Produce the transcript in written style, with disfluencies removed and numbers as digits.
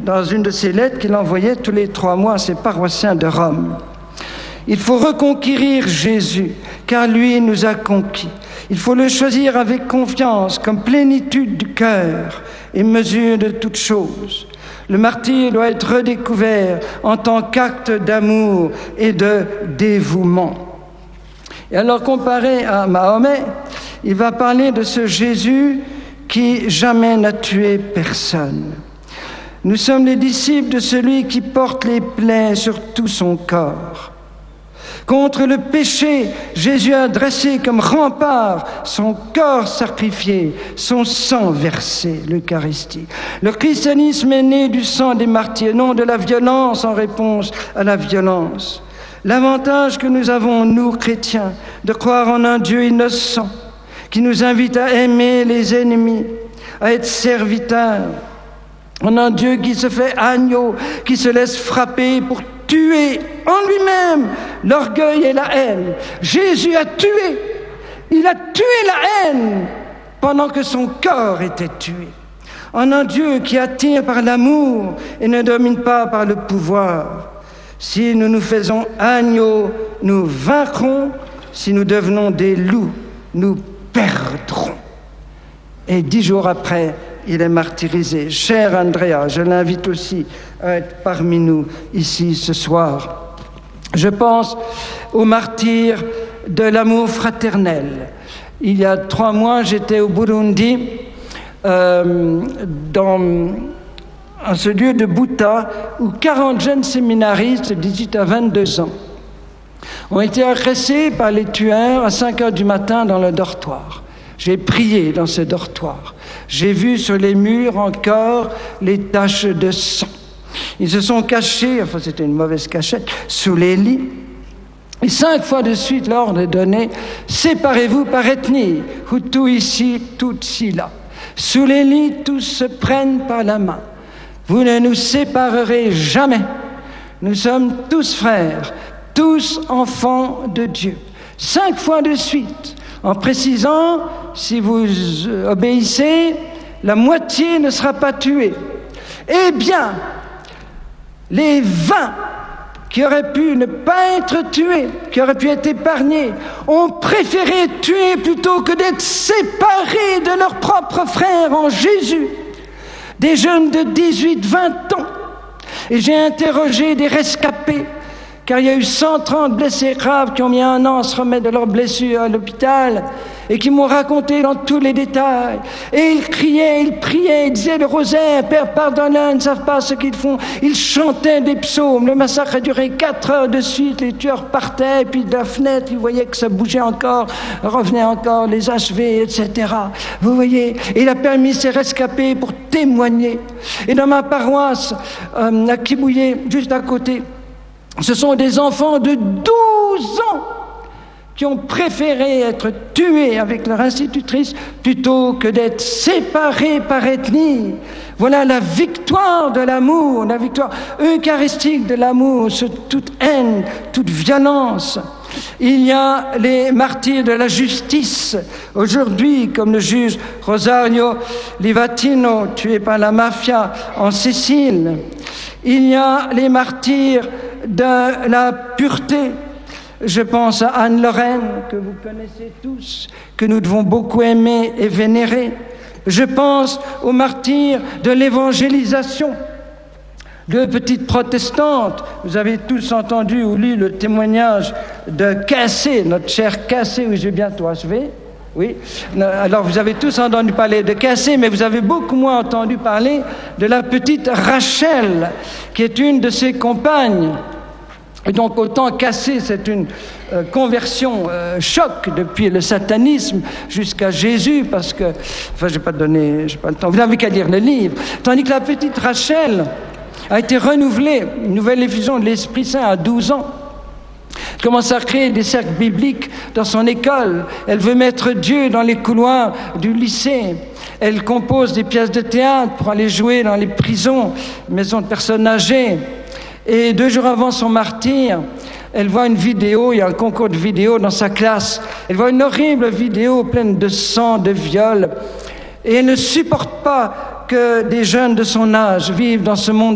dans une de ses lettres qu'il envoyait tous les 3 mois à ses paroissiens de Rome. Il faut reconquérir Jésus, car lui nous a conquis. Il faut le choisir avec confiance, comme plénitude du cœur et mesure de toutes choses. Le martyr doit être redécouvert en tant qu'acte d'amour et de dévouement. Et alors, comparé à Mahomet, il va parler de ce Jésus qui jamais n'a tué personne. Nous sommes les disciples de celui qui porte les plaies sur tout son corps. Contre le péché, Jésus a dressé comme rempart son corps sacrifié, son sang versé, l'Eucharistie. Le christianisme est né du sang des martyrs, non de la violence en réponse à la violence. L'avantage que nous avons, nous chrétiens, de croire en un Dieu innocent, qui nous invite à aimer les ennemis, à être serviteurs, en un Dieu qui se fait agneau, qui se laisse frapper pour tuer en lui-même l'orgueil et la haine. Jésus a tué. Il a tué la haine pendant que son corps était tué. En un Dieu qui attire par l'amour et ne domine pas par le pouvoir. Si nous nous faisons agneaux, nous vaincrons. Si nous devenons des loups, nous perdrons. Et 10 jours après, il est martyrisé. Cher Andrea, je l'invite aussi à être parmi nous ici ce soir. Je pense aux martyrs de l'amour fraternel. Il y a 3 mois, j'étais au Burundi, dans ce lieu de Buta, où 40 jeunes séminaristes de 18 à 22 ans ont été agressés par les tueurs à 5 heures du matin dans le dortoir. J'ai prié dans ce dortoir. J'ai vu sur les murs encore les taches de sang. Ils se sont cachés, enfin c'était une mauvaise cachette, sous les lits. Et 5 fois de suite, l'ordre est donné, séparez-vous par ethnie, Hutu ici, Tutsi là. Sous les lits, tous se prennent par la main. Vous ne nous séparerez jamais. Nous sommes tous frères, tous enfants de Dieu. 5 fois de suite, en précisant, si vous obéissez, la moitié ne sera pas tuée. Eh bien, les 20 qui auraient pu ne pas être tués, qui auraient pu être épargnés, ont préféré tuer plutôt que d'être séparés de leurs propres frères en Jésus. Des jeunes de 18-20 ans. Et j'ai interrogé des rescapés, car il y a eu 130 blessés graves qui ont mis 1 an à se remettre de leurs blessures à l'hôpital et qui m'ont raconté dans tous les détails. Et ils criaient, ils priaient, ils disaient le rosaire, Père pardonne-leur, ils ne savent pas ce qu'ils font. Ils chantaient des psaumes. Le massacre a duré 4 heures de suite. Les tueurs partaient, et puis de la fenêtre, ils voyaient que ça bougeait encore, revenait encore, les achever, etc. Vous voyez, il a permis ces rescapés pour témoigner. Et dans ma paroisse, à Kibouye, juste à côté, ce sont des enfants de 12 ans qui ont préféré être tués avec leur institutrice plutôt que d'être séparés par ethnie. Voilà la victoire de l'amour, la victoire eucharistique de l'amour sur toute haine, toute violence. Il y a les martyrs de la justice. Aujourd'hui, comme le juge Rosario Livatino, tué par la mafia en Sicile. Il y a les martyrs de la pureté. Je pense à Anne-Lorraine, que vous connaissez tous, que nous devons beaucoup aimer et vénérer. Je pense aux martyrs de l'évangélisation. 2 petites protestantes. Vous avez tous entendu ou lu le témoignage de Cassé, notre cher Cassé, oui, je vais bientôt achever. Oui. Alors vous avez tous entendu parler de Cassé, mais vous avez beaucoup moins entendu parler de la petite Rachel, qui est une de ses compagnes. Et donc autant Cassé, c'est une conversion choc depuis le satanisme jusqu'à Jésus, parce que, enfin j'ai pas le temps, vous n'avez qu'à lire le livre. Tandis que la petite Rachel a été renouvelée, une nouvelle effusion de l'Esprit Saint à 12 ans. Elle commence à créer des cercles bibliques dans son école. Elle veut mettre Dieu dans les couloirs du lycée. Elle compose des pièces de théâtre pour aller jouer dans les prisons, maisons de personnes âgées. Et 2 jours avant son martyre, elle voit une vidéo, il y a un concours de vidéo dans sa classe. Elle voit une horrible vidéo pleine de sang, de viol. Et elle ne supporte pas que des jeunes de son âge vivent dans ce monde